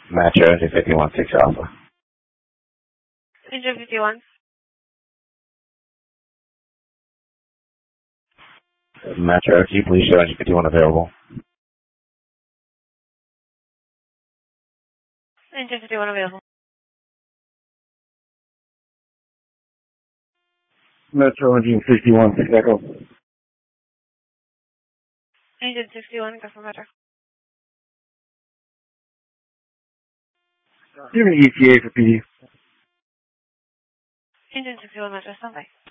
Metro Engine 51 6 Alpha. Engine 51. Metro, can you please show Engine 51 available? Engine 51 available. Metro Engine 61 6 Echo. Engine 61, go for Metro. Give me ETA for PD. Engine 61 Metro, standby.